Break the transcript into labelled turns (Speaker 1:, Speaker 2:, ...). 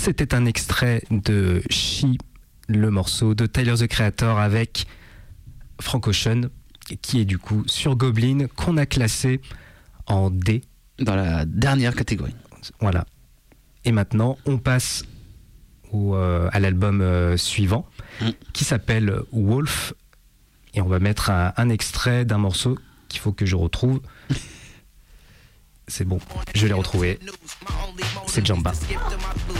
Speaker 1: C'était un extrait de She, le morceau de Tyler the Creator avec Frank Ocean, qui est du coup sur Goblin, qu'on a classé en D.
Speaker 2: Dans la dernière catégorie.
Speaker 1: Voilà. Et maintenant, on passe à l'album suivant, qui s'appelle Wolf. Et on va mettre un extrait d'un morceau qu'il faut que je retrouve. C'est bon, je l'ai retrouvé. C'est Jamba.